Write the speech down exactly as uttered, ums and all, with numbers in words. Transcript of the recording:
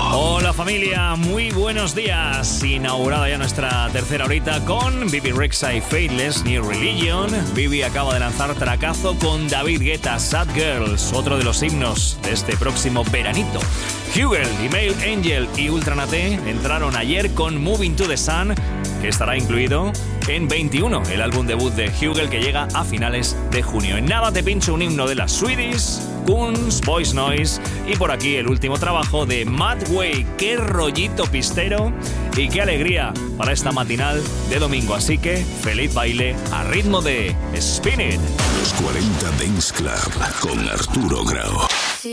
Hola familia, muy buenos días. Inaugurada ya nuestra tercera horita con Bibi Rexha y Faithless, New Religion. Bibi acaba de lanzar tracazo con David Guetta, Sad Girls, otro de los himnos de este próximo veranito. Hugel, Email Angel y Ultranate entraron ayer con Moving to the Sun, que estará incluido en veintiuno, el álbum debut de Hugel que llega a finales de junio. En nada te pincho un himno de las Swedish, Kunz, Voice Noise y por aquí el último trabajo de Matt Way. ¡Qué rollito pistero y qué alegría para esta matinal de domingo! Así que feliz baile a ritmo de Spin It. Los cuarenta Dance Club con Arturo Grau.